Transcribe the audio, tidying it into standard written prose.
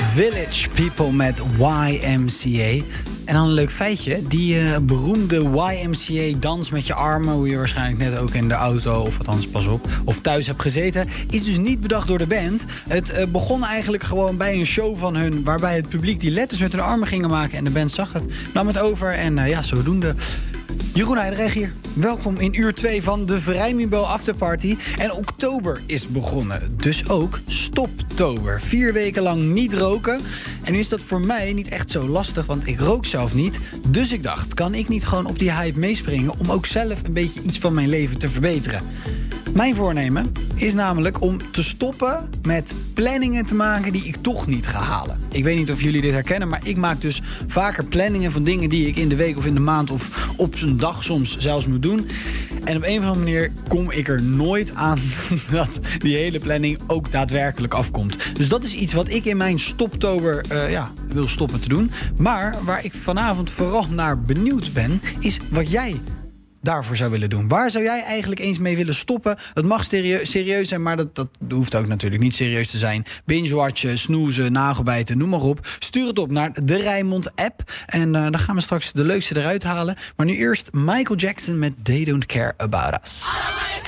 Village People met YMCA. En dan een leuk feitje. Die beroemde YMCA-dans met je armen... hoe je waarschijnlijk net ook in de auto, of althans pas op... of thuis hebt gezeten, is dus niet bedacht door de band. Het begon eigenlijk gewoon bij een show van hun... waarbij het publiek die letters met hun armen gingen maken... en de band zag het, nam het over en zodoende... Jeroen Heidrich hier. Welkom in uur 2 van de Vrijmibo Afterparty. En oktober is begonnen. Dus ook Stoptober. 4 weken lang niet roken. En nu is dat voor mij niet echt zo lastig, want ik rook zelf niet. Dus ik dacht, kan ik niet gewoon op die hype meespringen... om ook zelf een beetje iets van mijn leven te verbeteren? Mijn voornemen is namelijk om te stoppen met planningen te maken die ik toch niet ga halen. Ik weet niet of jullie dit herkennen, maar ik maak dus vaker planningen van dingen die ik in de week of in de maand of op een dag soms zelfs moet doen. En op een of andere manier kom ik er nooit aan dat die hele planning ook daadwerkelijk afkomt. Dus dat is iets wat ik in mijn Stoptober wil stoppen te doen. Maar waar ik vanavond vooral naar benieuwd ben, is wat jij daarvoor zou willen doen. Waar zou jij eigenlijk eens mee willen stoppen? Dat mag serieus zijn, maar dat hoeft ook natuurlijk niet serieus te zijn. Binge-watchen, snoezen, nagelbijten, noem maar op. Stuur het op naar de Rijnmond-app. En dan gaan we straks de leukste eruit halen. Maar nu eerst Michael Jackson met They Don't Care About Us.